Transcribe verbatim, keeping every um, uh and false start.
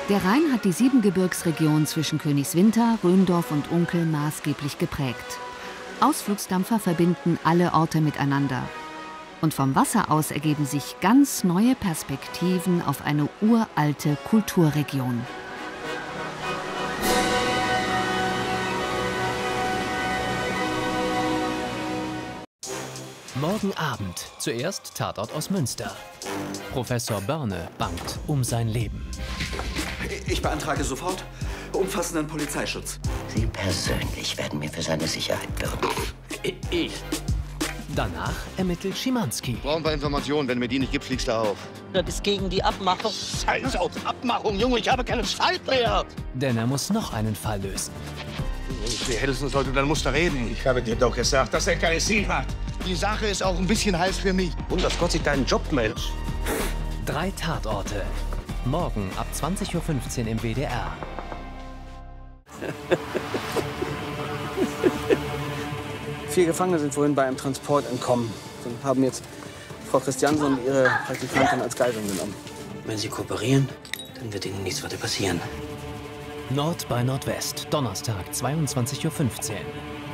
Der Rhein hat die Siebengebirgsregion zwischen Königswinter, Rhöndorf und Unkel maßgeblich geprägt. Ausflugsdampfer verbinden alle Orte miteinander. Und vom Wasser aus ergeben sich ganz neue Perspektiven auf eine uralte Kulturregion. Morgen Abend, zuerst Tatort aus Münster. Professor Börne bangt um sein Leben. Ich beantrage sofort umfassenden Polizeischutz. Sie persönlich werden mir für seine Sicherheit bürgen. Ich. Danach ermittelt Schimanski. Brauchen wir Informationen. Wenn du mir die nicht gibst, fliegst du auf. Das ist gegen die Abmachung. Scheiß auf Abmachung, Junge. Ich habe keine Zeit mehr. Denn er muss noch einen Fall lösen. Wenn ich dir helfen sollte, dann musst du reden. Ich habe dir doch gesagt, dass er keine Sinn hat. Die Sache ist auch ein bisschen heiß für mich. Und dass Gott sich deinen Job meldet. Drei Tatorte. Morgen ab zwanzig Uhr fünfzehn im W D R. Vier Gefangene sind vorhin bei einem Transport entkommen und haben jetzt Frau Christiansen und ihre Praktikantin als Geiseln genommen. Wenn Sie kooperieren, dann wird Ihnen nichts weiter passieren. Nord bei Nordwest, Donnerstag, zweiundzwanzig Uhr fünfzehn.